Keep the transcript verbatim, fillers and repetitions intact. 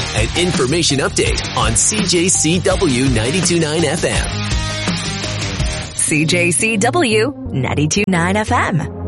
an information update on C J C W ninety-two point nine F M. C J C W ninety-two point nine F M.